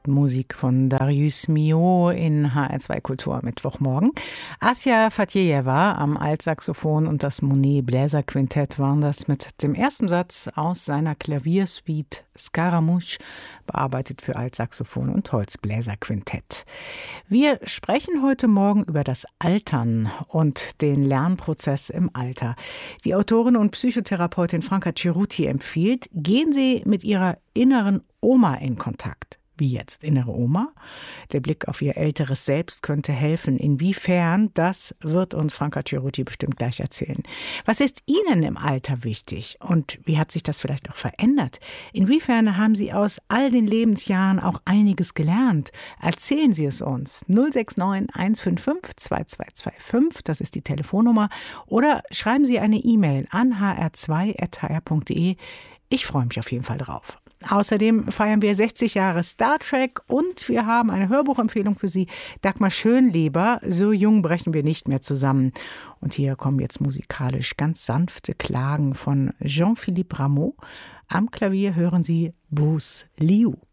Musik von Darius Milhaud in HR2 Kultur Mittwochmorgen. Asja Fatjejewa am Altsaxophon und das Monet Bläserquintett waren das mit dem ersten Satz aus seiner Klaviersuite Scaramouche, bearbeitet für Altsaxophon und Holzbläserquintett. Wir sprechen heute Morgen über das Altern und den Lernprozess im Alter. Die Autorin und Psychotherapeutin Franca Ceruti empfiehlt, gehen Sie mit Ihrer inneren Oma in Kontakt. Wie jetzt innere Oma? Der Blick auf ihr älteres Selbst könnte helfen. Inwiefern, das wird uns Franca Ceruti bestimmt gleich erzählen. Was ist Ihnen im Alter wichtig? Und wie hat sich das vielleicht auch verändert? Inwiefern haben Sie aus all den Lebensjahren auch einiges gelernt? Erzählen Sie es uns. 069 155 2225, das ist die Telefonnummer. Oder schreiben Sie eine E-Mail an hr2.hr.de. Ich freue mich auf jeden Fall drauf. Außerdem feiern wir 60 Jahre Star Trek und wir haben eine Hörbuchempfehlung für Sie. Dagmar Schönleber, So jung brechen wir nicht mehr zusammen. Und hier kommen jetzt musikalisch ganz sanfte Klagen von Jean-Philippe Rameau. Am Klavier hören Sie Bruce Liu.